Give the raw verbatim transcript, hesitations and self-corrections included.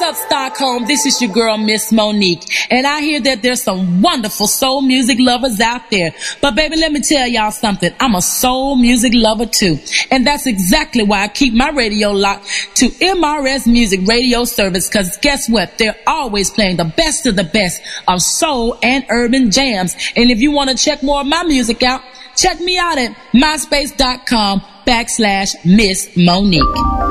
up, Stockholm? This is your girl, Miss Monique. And I hear that there's some wonderful soul music lovers out there. But baby, let me tell y'all something. I'm a soul music lover too. And that's exactly why I keep my radio locked to M R S Music Radio Service. Cause guess what? They're always playing the best of the best of soul and urban jams. And if you want to check more of my music out, check me out at myspace.com backslash Miss Monique.